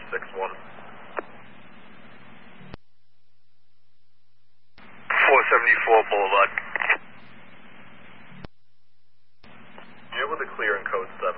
361. 474 Boulevard. You able to clear in code 7?